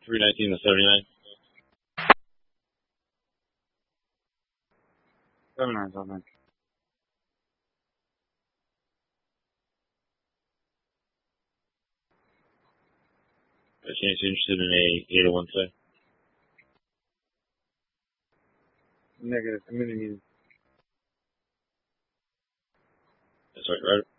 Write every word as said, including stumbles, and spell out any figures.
three nineteen to seventy-nine. seventy-nine something. I chance interested in a eight oh one say. Negative. I'm gonna need. That's right, right?